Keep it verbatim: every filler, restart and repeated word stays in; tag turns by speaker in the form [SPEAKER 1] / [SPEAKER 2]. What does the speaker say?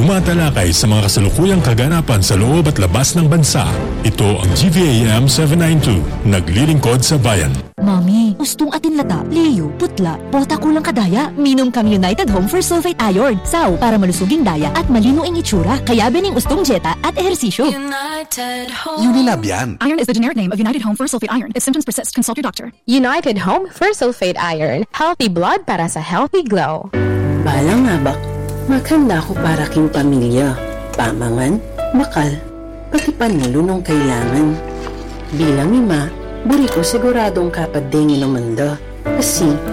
[SPEAKER 1] tumatalakay sa mga kasalukuyang kaganapan sa loob at labas ng bansa. Ito ang G V A M seven ninety-two, naglilingkod sa bayan.
[SPEAKER 2] Mami, ustong atin lata, liyo, putla, bota kulang kadaya. Minom kang United Home for Sulfate Iron. Saw, para malusuging daya at malino ang itsura. Kaya bining ustong jeta at ehersisyo.
[SPEAKER 3] United Home.
[SPEAKER 4] Unilab yan.
[SPEAKER 5] Iron is the generic name of United Home for Sulfate Iron. If symptoms persist, consult your doctor.
[SPEAKER 6] United Home for Sulfate Iron. Healthy blood para sa healthy glow.
[SPEAKER 7] Balang nga ba? Maghanda ko para king pamilya. Pamangan, bakal, pati panulunong kailangan. Bilang ima, buri ko siguradong kapadengin ng manda. Kasi